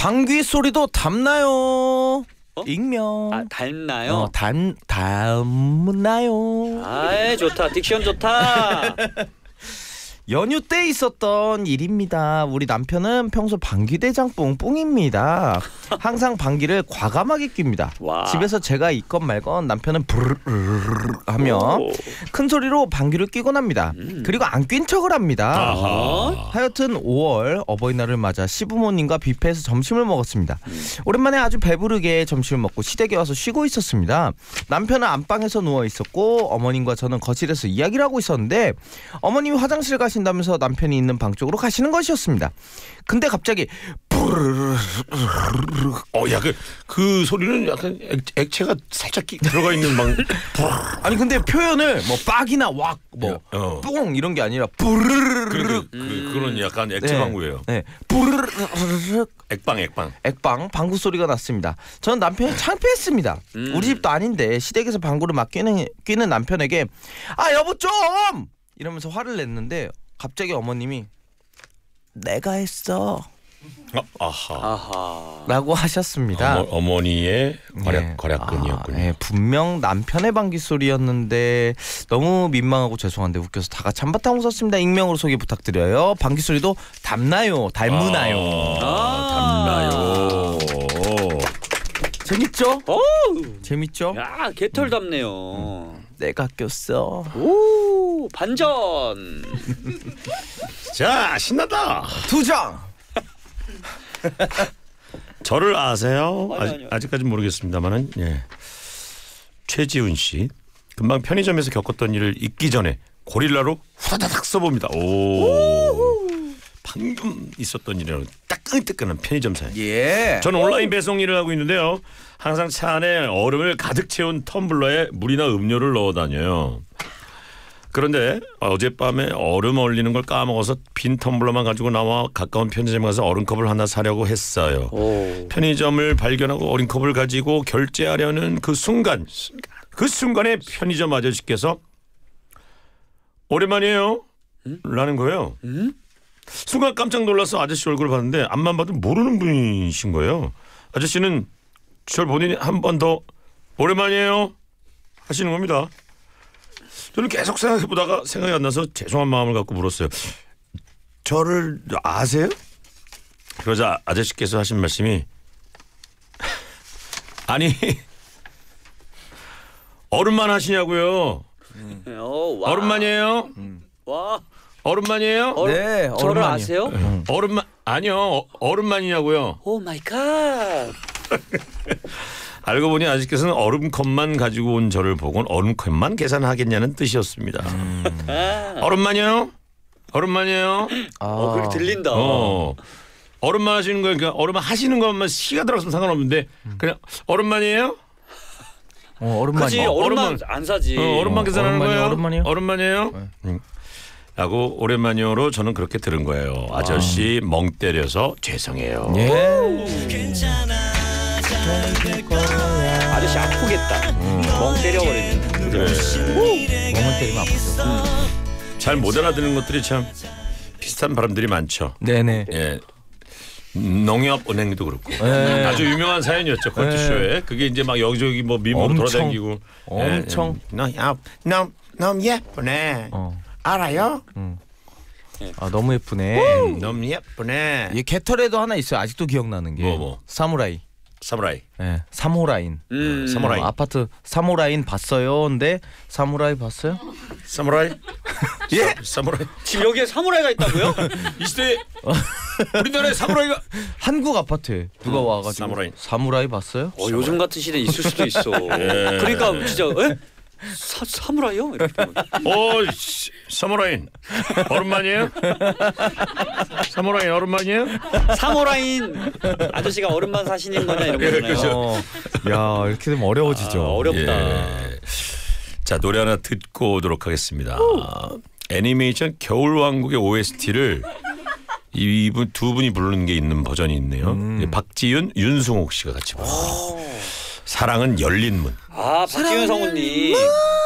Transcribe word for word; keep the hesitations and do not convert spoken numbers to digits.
방귀 소리도 닮나요? 어? 익명. 아, 닮나요? 어, 닮 닮나요? 아이 좋다. 딕션 좋다. 연휴 때 있었던 일입니다. 우리 남편은 평소 방귀대장 뿡뿡입니다. 항상 방귀를 과감하게 낍니다. 와. 집에서 제가 있건 말건 남편은 부르르 하며 오. 큰 소리로 방귀를 뀌곤 합니다. 음. 그리고 안 낀 척을 합니다. 아하. 하여튼 오월 어버이날을 맞아 시부모님과 뷔페에서 점심을 먹었습니다. 음. 오랜만에 아주 배부르게 점심을 먹고 시댁에 와서 쉬고 있었습니다. 남편은 안방에서 누워 있었고 어머님과 저는 거실에서 이야기를 하고 있었는데 어머님이 화장실 가신다면서 남편이 있는 방 쪽으로 가시는 것이었습니다. 근데 갑자기 어, 야, 그, 그 소리는 약간 액, 액체가 살짝 끼, 들어가 있는 방. 아니 근데 표현을 뭐 빡이나 왁, 뭐 어. 뿡 이런 게 아니라 부르르르. 그, 그, 그, 그런 약간 액체 네. 방구예요. 네, 부르르르. 액방, 액방. 액방 방구 소리가 났습니다. 저는 남편이 창피했습니다. 음. 우리 집도 아닌데 시댁에서 방구를 막 끼는, 끼는 남편에게 아 여보 좀 이러면서 화를 냈는데 갑자기 어머님이 내가 했어 어, 아하. 아하. 라고 하셨습니다. 어머, 어머니의 괄약, 네. 괄약근이었군요. 아, 네. 분명 남편의 방귀 소리였는데 너무 민망하고 죄송한데 웃겨서 다 같이 한바탕 웃었습니다. 익명으로 소개 부탁드려요. 방귀 소리도 닮나요? 닮으나요? 아, 닮나요? 재밌죠? 오. 재밌죠? 야 개털 닮네요. 내가 꼈어. 오 반전. 자, 신나다. 두 장. 저를 아세요? 아니, 아직, 아니요. 아직까지는 모르겠습니다만은 예. 최지훈 씨 금방 편의점에서 겪었던 일을 잊기 전에 고릴라로 후다다닥 써봅니다. 오, 방금 있었던 일이라는 따끈따끈한 편의점 사연. 예. 저는 온라인 배송 일을 하고 있는데요. 항상 차 안에 얼음을 가득 채운 텀블러에 물이나 음료를 넣어 다녀요. 그런데 어젯밤에 얼음 얼리는 걸 까먹어서 빈 텀블러만 가지고 나와 가까운 편의점에 가서 얼음컵을 하나 사려고 했어요. 오. 편의점을 발견하고 얼음컵을 가지고 결제하려는 그 순간 그 순간에 편의점 아저씨께서 오랜만이에요 라는 거예요. 음? 순간 깜짝 놀라서 아저씨 얼굴을 봤는데 앞만 봐도 모르는 분이신 거예요. 아저씨는 저를 본인이 한 번 더 오랜만이에요 하시는 겁니다. 저는 계속 생각해보다가 생각이 안 나서 죄송한 마음을 갖고 물었어요. 저를 아세요? 그러자 아저씨께서 하신 말씀이 아니 얼음만 하시냐고요. 오, 와. 얼음만이에요? 와. 얼음만이에요? 얼음, 네, 저를 얼음만이요. 아세요? 음. 얼음만 아니요 어, 얼음만이냐고요. 오 마이 갓. 알고 보니 아저씨께서는 얼음컵만 가지고 온 저를 보곤 얼음컵만 계산하겠냐는 뜻이었습니다. 아. 얼음만이요? 얼음만이요? 어 그렇게 들린다. 어. 얼음만 하시는 거예요. 그러니까 얼음만 하시는 것만 시가 들어갔으면 상관없는데 그냥 얼음만이에요? 어, 얼음만이. 그지 어, 얼음만 얼음만- 안 사지. 어, 얼음만 어, 계산하는 얼음만이요, 거예요? 얼음만이요? 얼음만이에요? 네. 응. 라고 오랜만이요로 저는 그렇게 들은 거예요. 아저씨 멍 때려서 죄송해요. 예. 아저씨 아프겠다. 멍 때려버리면. 그래. 멍을 때리면 아프죠. 잘 못 알아듣는 것들이 참 비슷한 발음들이 많죠. 네네. 예. 농협 은행도 그렇고 네. 아주 유명한 사연이었죠. 컬투쇼에 그게 이제 막 여기저기 뭐 미모로 엄청, 돌아다니고 엄청. 예, 농협 너무 너무 예쁘네. 어. 알아요? 아 너무 예쁘네. 너무 예쁘네. 이 개털에도 하나 있어요. 아직도 기억나는 게. 뭐, 뭐? 사무라이. 사무라이. 예. 사무라인. 음. 사무라이. 어, 아파트 사무라인 봤어요. 근데 사무라이 봤어요? 사무라이. 예. 사무라이. 지금 여기에 사무라이가 있다고요? 이 시대에 우리나라에 사무라이가 한국 아파트에 누가 와가지고 사무라이. 사무라이 봤어요? 어, 요즘 같은 시대에 있을 수도 있어. 그러니까 진짜 에? 사, 사무라이요? 이렇게 되면. 오, 씨, 사무라인. 얼음만이에요? 사무라인 얼음만이에요? 사무라인 아저씨가 얼음만 사시는 거냐 이런 거잖아요. 그렇죠. 어. 야 이렇게 되면 어려워지죠. 아, 어렵다. 예. 자, 노래 하나 듣고 오도록 하겠습니다. 애니메이션 겨울왕국의 오에스티를 이분 두 분이 부르는 게 있는 버전이 있네요. 음. 박지윤, 윤승옥 씨가 같이 부릅니다. 사랑은 열린 문. 아 박지윤 성우님.